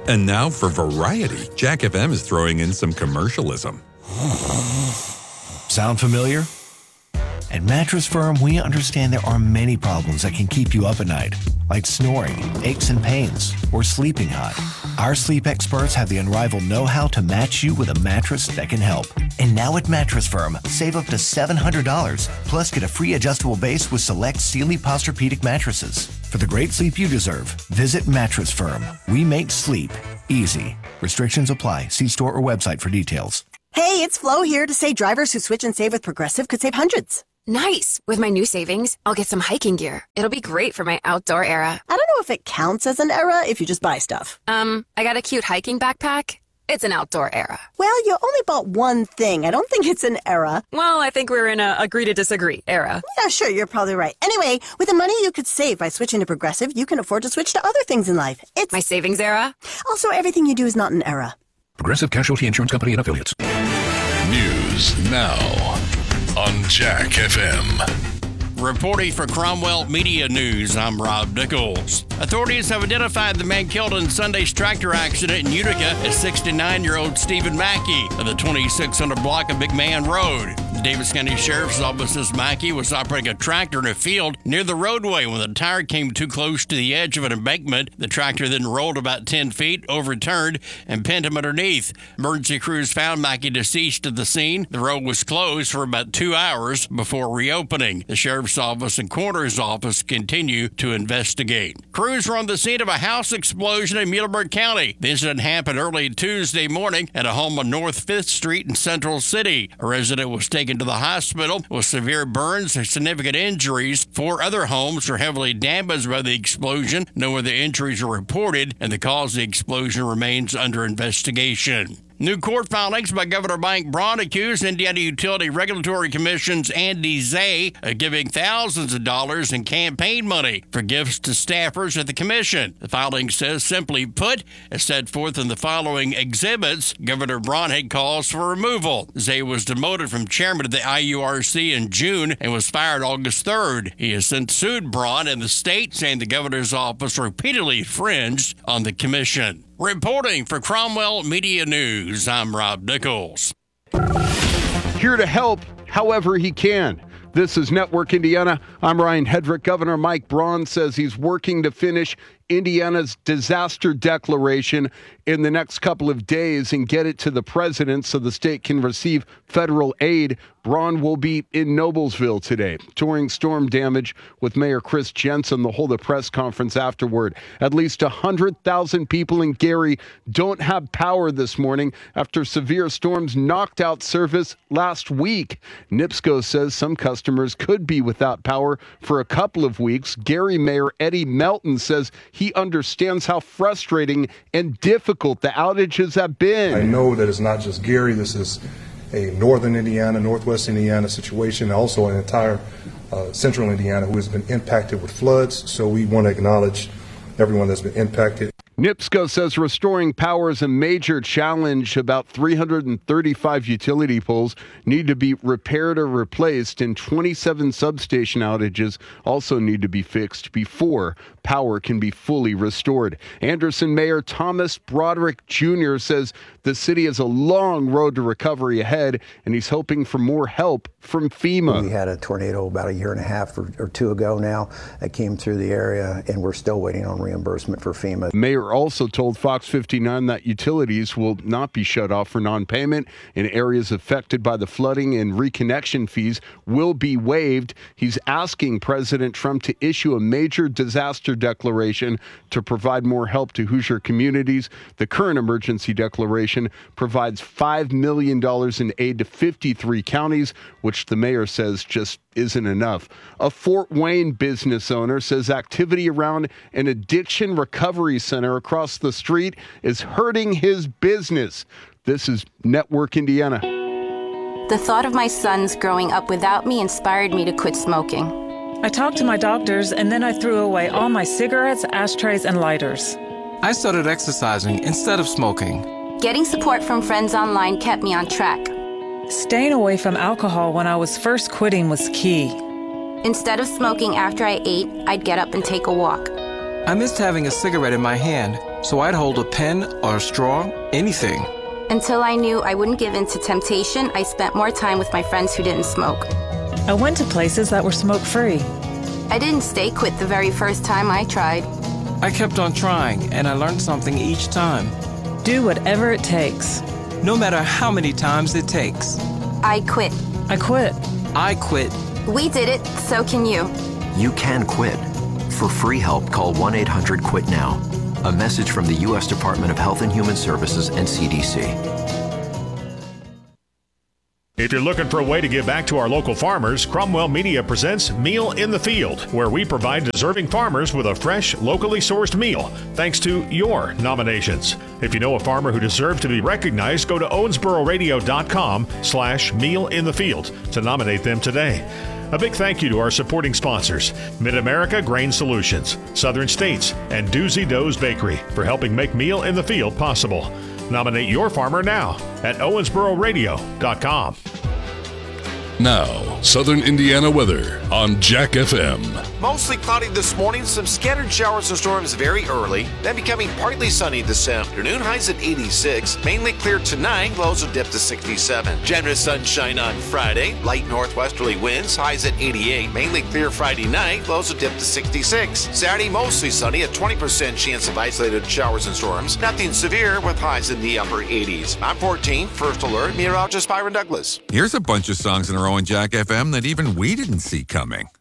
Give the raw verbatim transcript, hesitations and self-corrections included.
And now for variety, Jack F M is throwing in some commercialism. Sound familiar? At Mattress Firm, we understand there are many problems that can keep you up at night, like snoring, aches and pains, or sleeping hot. Our sleep experts have the unrivaled know-how to match you with a mattress that can help. And now at Mattress Firm, save up to seven hundred dollars, plus get a free adjustable base with select Sealy Posturepedic mattresses. For the great sleep you deserve, visit Mattress Firm. We make sleep easy. Restrictions apply. See store or website for details. Hey, it's Flo here to say drivers who switch and save with Progressive could save hundreds. Nice! With my new savings, I'll get some hiking gear. It'll be great for my outdoor era. I don't know if it counts as an era if you just buy stuff. Um, I got a cute hiking backpack. It's an outdoor era. Well, you only bought one thing. I don't think it's an era. Well, I think we're in a agree to disagree era. Yeah, sure, you're probably right. Anyway, with the money you could save by switching to Progressive, you can afford to switch to other things in life. It's my savings era. Also, everything you do is not an era. Progressive Casualty Insurance Company and Affiliates. News now on Jack F M. Reporting for Cromwell Media News, I'm Rob Nichols. Authorities have identified the man killed in Sunday's tractor accident in Utica as sixty-nine-year-old Stephen Mackey of the twenty-six hundred block of McMahon Road. The Davis County Sheriff's Office says Mackey was operating a tractor in a field near the roadway when the tire came too close to the edge of an embankment. The tractor then rolled about ten feet, overturned, and pinned him underneath. Emergency crews found Mackey deceased at the scene. The road was closed for about two hours before reopening. The Sheriff's Office and Coroner's Office continue to investigate. Crews were on the scene of a house explosion in Muhlenberg County. The incident happened early Tuesday morning at a home on North fifth Street in Central City. A resident was taken to the hospital with severe burns and significant injuries. Four other homes were heavily damaged by the explosion. No other injuries are reported, and the cause of the explosion remains under investigation. New court filings by Governor Mike Braun accused Indiana Utility Regulatory Commission's Andy Zay of giving thousands of dollars in campaign money for gifts to staffers at the commission. The filing says, simply put, as set forth in the following exhibits, Governor Braun had calls for removal. Zay was demoted from chairman of the I U R C in June and was fired August third. He has since sued Braun and the state, saying the governor's office repeatedly infringed on the commission. Reporting for Cromwell Media News, I'm Rob Nichols. Here to help however he can. This is Network Indiana. I'm Ryan Hedrick. Governor Mike Braun says he's working to finish Indiana's disaster declaration in the next couple of days and get it to the president so the state can receive federal aid. Braun will be in Noblesville today, touring storm damage with Mayor Chris Jensen. They'll hold a press conference afterward. At least one hundred thousand people in Gary don't have power this morning after severe storms knocked out service last week. NIPSCO says some customers could be without power for a couple of weeks. Gary Mayor Eddie Melton says he understands how frustrating and difficult the outages have been. I know that it's not just Gary. This is a northern Indiana, northwest Indiana situation, also an entire uh, central Indiana who has been impacted with floods. So we want to acknowledge everyone that's been impacted. NIPSCO says restoring power is a major challenge. About three hundred thirty-five utility poles need to be repaired or replaced, and twenty-seven substation outages also need to be fixed before power can be fully restored. Anderson Mayor Thomas Broderick Junior says the city has a long road to recovery ahead, and he's hoping for more help from FEMA. We had a tornado about a year and a half or, or two ago now that came through the area, and we're still waiting on reimbursement for FEMA. Mayor also told Fox fifty-nine that utilities will not be shut off for non-payment, and areas affected by the flooding and reconnection fees will be waived. He's asking President Trump to issue a major disaster declaration to provide more help to Hoosier communities. The current emergency declaration provides five million dollars in aid to fifty-three counties, which the mayor says just isn't enough. A Fort Wayne business owner says activity around an addiction recovery center across the street is hurting his business. This is Network Indiana. The thought of my sons growing up without me inspired me to quit smoking. I talked to my doctors, and then I threw away all my cigarettes, ashtrays, and lighters. I started exercising instead of smoking. Getting support from friends online kept me on track. Staying away from alcohol when I was first quitting was key. Instead of smoking after I ate, I'd get up and take a walk. I missed having a cigarette in my hand, So I'd hold a pen or a straw, anything. Until I knew I wouldn't give in to temptation, I spent more time with my friends who didn't smoke. I went to places that were smoke-free. I didn't stay quit the very first time I tried. I kept on trying, and I learned something each time. Do whatever it takes. No matter how many times it takes. I quit. I quit. I quit. We did it, so can you. You can quit. For free help, call one eight hundred quit now. A message from the U S Department of Health and Human Services and C D C. If you're looking for a way to give back to our local farmers, Cromwell Media presents Meal in the Field, where we provide deserving farmers with a fresh, locally sourced meal, thanks to your nominations. If you know a farmer who deserves to be recognized, go to owensboro radio dot com slash meal in the field to nominate them today. A big thank you to our supporting sponsors, Mid-America Grain Solutions, Southern States, and Doozy Doe's Bakery for helping make Meal in the Field possible. Nominate your farmer now at owensboro radio dot com. Now, Southern Indiana weather on Jack F M. Mostly cloudy this morning, some scattered showers and storms very early, then becoming partly sunny this afternoon, highs at eighty-six. Mainly clear tonight, lows will dip to sixty-seven. Generous sunshine on Friday, light northwesterly winds, highs at eighty-eight. Mainly clear Friday night, lows will dip to sixty-six. Saturday, mostly sunny, a twenty percent chance of isolated showers and storms. Nothing severe with highs in the upper eighties. I'm fourteen, First Alert, meteorologist Byron Douglas. Here's a bunch of songs in a row on Jack F M that even we didn't see coming.